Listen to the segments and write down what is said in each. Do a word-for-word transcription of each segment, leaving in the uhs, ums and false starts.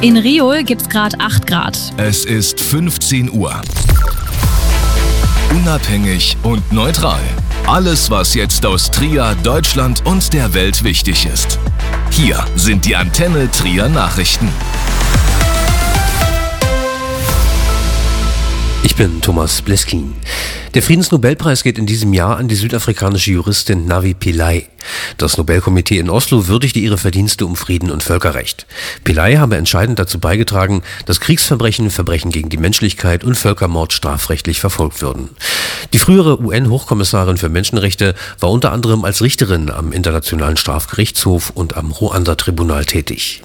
In Rio gibt's gerade acht Grad. Es ist fünfzehn Uhr. Unabhängig und neutral. Alles, was jetzt aus Trier, Deutschland und der Welt wichtig ist. Hier sind die Antenne Trier Nachrichten. Ich bin Thomas Bleskin. Der Friedensnobelpreis geht in diesem Jahr an die südafrikanische Juristin Navi Pillay. Das Nobelkomitee in Oslo würdigte ihre Verdienste um Frieden und Völkerrecht. Pillay habe entscheidend dazu beigetragen, dass Kriegsverbrechen, Verbrechen gegen die Menschlichkeit und Völkermord strafrechtlich verfolgt würden. Die frühere U N-Hochkommissarin für Menschenrechte war unter anderem als Richterin am Internationalen Strafgerichtshof und am Ruanda-Tribunal tätig.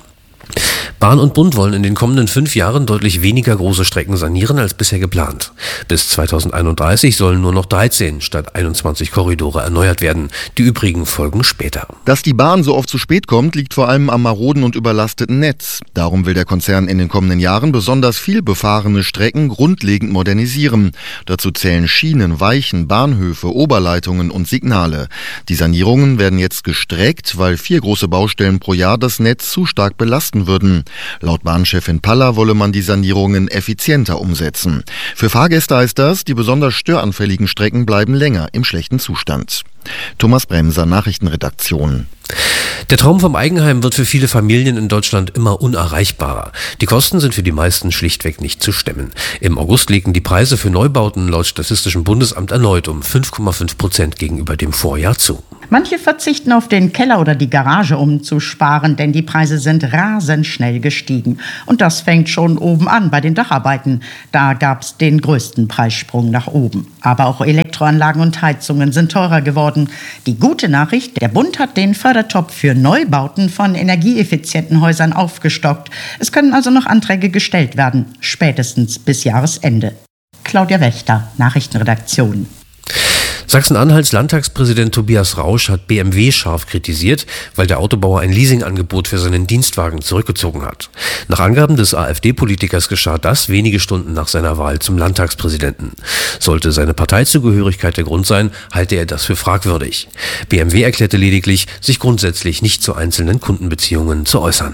Bahn und Bund wollen in den kommenden fünf Jahren deutlich weniger große Strecken sanieren als bisher geplant. Bis zweitausendeinunddreißig sollen nur noch dreizehn statt einundzwanzig Korridore erneuert werden. Die übrigen folgen später. Dass die Bahn so oft zu spät kommt, liegt vor allem am maroden und überlasteten Netz. Darum will der Konzern in den kommenden Jahren besonders viel befahrene Strecken grundlegend modernisieren. Dazu zählen Schienen, Weichen, Bahnhöfe, Oberleitungen und Signale. Die Sanierungen werden jetzt gestreckt, weil vier große Baustellen pro Jahr das Netz zu stark belasten würden. Laut Bahnchefin Paller wolle man die Sanierungen effizienter umsetzen. Für Fahrgäste heißt das, die besonders störanfälligen Strecken bleiben länger im schlechten Zustand. Thomas Bremser, Nachrichtenredaktion. Der Traum vom Eigenheim wird für viele Familien in Deutschland immer unerreichbarer. Die Kosten sind für die meisten schlichtweg nicht zu stemmen. Im August legten die Preise für Neubauten laut Statistischem Bundesamt erneut um fünf Komma fünf Prozent gegenüber dem Vorjahr zu. Manche verzichten auf den Keller oder die Garage, um zu sparen, denn die Preise sind rasend schnell gestiegen. Und das fängt schon oben an bei den Dacharbeiten. Da gab es den größten Preissprung nach oben. Aber auch Elektroanlagen und Heizungen sind teurer geworden. Die gute Nachricht, der Bund hat den Fördertopf für Neubauten von energieeffizienten Häusern aufgestockt. Es können also noch Anträge gestellt werden, spätestens bis Jahresende. Claudia Wächter, Nachrichtenredaktion. Sachsen-Anhalts Landtagspräsident Tobias Rausch hat B M W scharf kritisiert, weil der Autobauer ein Leasingangebot für seinen Dienstwagen zurückgezogen hat. Nach Angaben des AfD-Politikers geschah das wenige Stunden nach seiner Wahl zum Landtagspräsidenten. Sollte seine Parteizugehörigkeit der Grund sein, halte er das für fragwürdig. B M W erklärte lediglich, sich grundsätzlich nicht zu einzelnen Kundenbeziehungen zu äußern.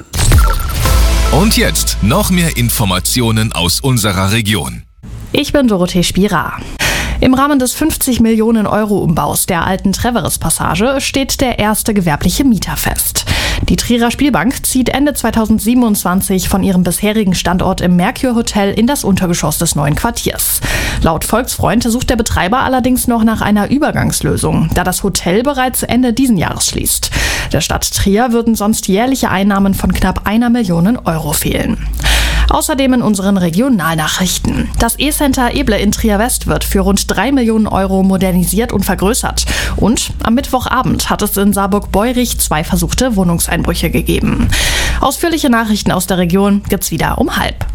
Und jetzt noch mehr Informationen aus unserer Region. Ich bin Dorothee Spira. Im Rahmen des fünfzig Millionen Euro Umbaus der alten Treveris-Passage steht der erste gewerbliche Mieter fest. Die Trierer Spielbank zieht Ende zweitausendsiebenundzwanzig von ihrem bisherigen Standort im Mercure Hotel in das Untergeschoss des neuen Quartiers. Laut Volksfreund sucht der Betreiber allerdings noch nach einer Übergangslösung, da das Hotel bereits Ende diesen Jahres schließt. Der Stadt Trier würden sonst jährliche Einnahmen von knapp einer Million Euro fehlen. Außerdem in unseren Regionalnachrichten. Das E-Center Eble in Trier-West wird für rund drei Millionen Euro modernisiert und vergrößert. Und am Mittwochabend hat es in Saarburg-Beurich zwei versuchte Wohnungseinbrüche gegeben. Ausführliche Nachrichten aus der Region gibt's wieder um halb.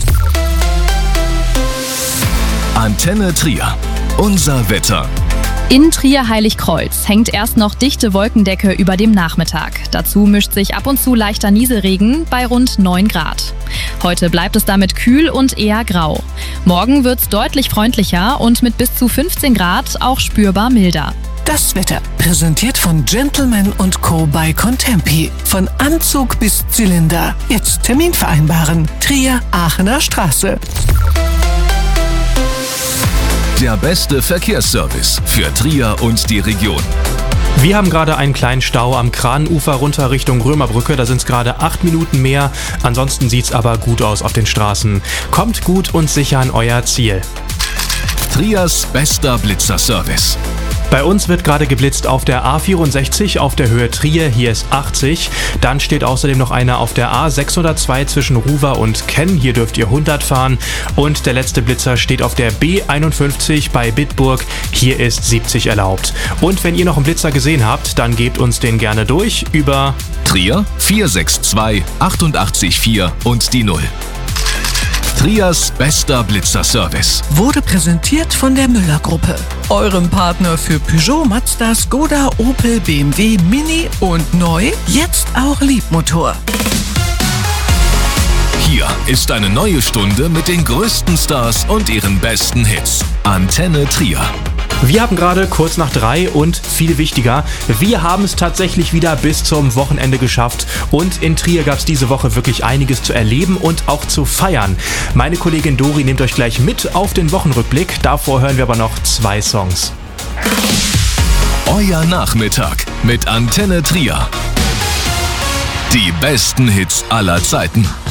Antenne Trier. Unser Wetter. In Trier-Heiligkreuz hängt erst noch dichte Wolkendecke über dem Nachmittag. Dazu mischt sich ab und zu leichter Nieselregen bei rund neun Grad. Heute bleibt es damit kühl und eher grau. Morgen wird's deutlich freundlicher und mit bis zu fünfzehn Grad auch spürbar milder. Das Wetter präsentiert von Gentleman und Co. bei Contempi. Von Anzug bis Zylinder. Jetzt Termin vereinbaren. Trier, Aachener Straße. Der beste Verkehrsservice für Trier und die Region. Wir haben gerade einen kleinen Stau am Kranufer runter Richtung Römerbrücke. Da sind es gerade acht Minuten mehr. Ansonsten sieht es aber gut aus auf den Straßen. Kommt gut und sicher an euer Ziel. Triers bester Blitzerservice. Bei uns wird gerade geblitzt auf der A vierundsechzig auf der Höhe Trier, hier ist achtzig. Dann steht außerdem noch einer auf der A sechshundertzwei zwischen Ruwer und Kenn, hier dürft ihr hundert fahren. Und der letzte Blitzer steht auf der B einundfünfzig bei Bitburg, hier ist siebzig erlaubt. Und wenn ihr noch einen Blitzer gesehen habt, dann gebt uns den gerne durch über Trier vier sechs zwei acht acht vier und die null. Triers bester Blitzerservice. Wurde präsentiert von der Müller-Gruppe. Eurem Partner für Peugeot, Mazda, Skoda, Opel, B M W, Mini und neu, jetzt auch Liebmotor. Hier ist eine neue Stunde mit den größten Stars und ihren besten Hits. Antenne Trier. Wir haben gerade kurz nach drei und viel wichtiger, wir haben es tatsächlich wieder bis zum Wochenende geschafft und in Trier gab es diese Woche wirklich einiges zu erleben und auch zu feiern. Meine Kollegin Dori nimmt euch gleich mit auf den Wochenrückblick, davor hören wir aber noch zwei Songs. Euer Nachmittag mit Antenne Trier. Die besten Hits aller Zeiten.